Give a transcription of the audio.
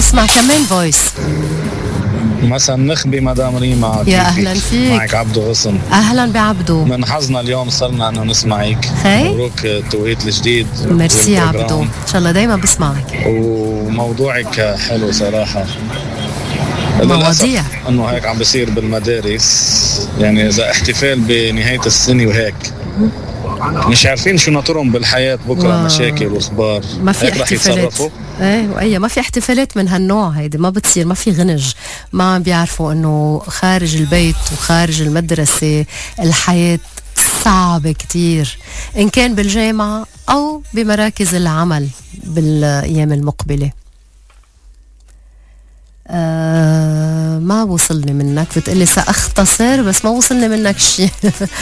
نسمع كمان فويس. مثلا نخبي مدام ريما. يا أهلا فيك. معك عبدو غصن. أهلا بعبدو. من حظنا اليوم صرنا أنه نسمعك. خي مبروك التوقيت الجديد. ميرسي يا عبدو، إن شاء الله دايما بسمعك. وموضوعك حلو صراحة. مواضيع أنه هيك عم بصير بالمدارس، يعني إذا احتفال بنهاية السنة وهيك مش عارفين شو نطرهم بالحياة بكرة. مشاكل واخبار، ما في احتفالات. ايه ما في احتفالات من هالنوع. هيدي ما بتصير، ما في غنج. ما عم بيعرفوا انه خارج البيت وخارج المدرسة الحياة صعبة كتير، ان كان بالجامعة او بمراكز العمل بالايام المقبلة. ما وصلني منك، بتقلي سأختصر بس ما وصلني منك شيء.